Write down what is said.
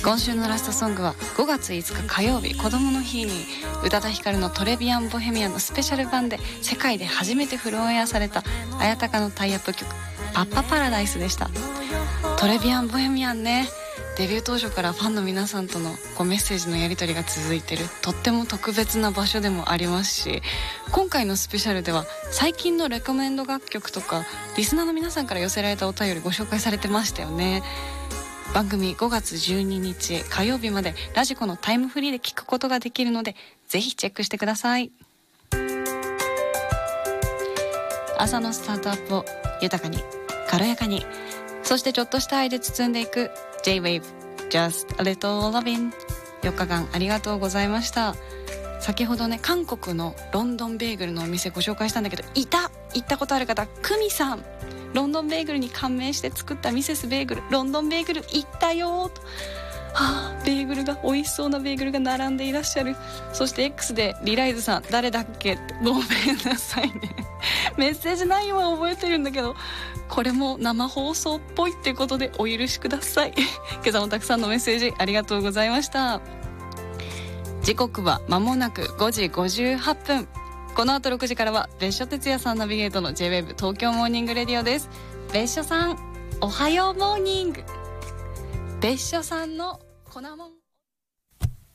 今週のラストソングは5月5日火曜日、子どもの日に宇多田ヒカルのトレビアンボヘミアンのスペシャル版で世界で初めてフルオンエアされた綾鷹のタイアップ曲パッパパラダイスでした。トレビアンボヘミアンね、デビュー当初からファンの皆さんとのメッセージのやり取りが続いてるとっても特別な場所でもありますし、今回のスペシャルでは最近のレコメンド楽曲とかリスナーの皆さんから寄せられたお便りご紹介されてましたよね。番組5月12日火曜日までラジコのタイムフリーで聞くことができるので、ぜひチェックしてください。朝のスタートアップを豊かに軽やかに、そしてちょっとした愛で包んでいく J-Wave Just a Little Lovin'。 4日間ありがとうございました。先ほどね、韓国のロンドンベーグルのお店ご紹介したんだけど、行ったことある方、クミさん、ロンドンベーグルに感銘して作ったミセスベーグル、ロンドンベーグル行ったよと、ベーグルが美味しそうなベーグルが並んでいらっしゃる。そして X でリライズさん誰だっけってごめんなさいねメッセージ内容は覚えてるんだけど、これも生放送っぽいってことでお許しください今朝もたくさんのメッセージありがとうございました。時刻は間もなく5時58分。この後6時からは別所哲也さんナビゲートの J-Wave 東京モーニングレディオです。別所さんおはようモーニング。別所さんの粉もん。